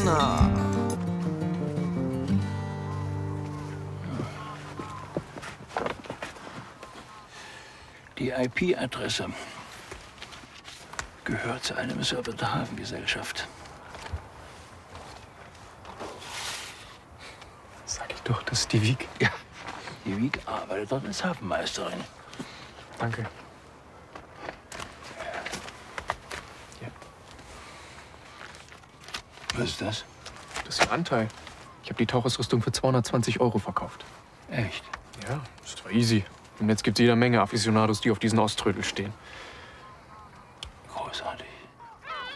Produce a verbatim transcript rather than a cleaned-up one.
Na. Die I P-Adresse gehört zu einem Server der Hafengesellschaft. Sag ich doch, das ist die Wieg. Ja, die Wieg arbeitet dort als Hafenmeisterin. Danke. Ja. Was ist das? Das ist Ihr Anteil. Ich habe die Tauchausrüstung für zweihundertzwanzig Euro verkauft. Echt? Ja, das war easy. Und jetzt gibt es jede Menge Aficionados, die auf diesen Auströdel stehen. Großartig.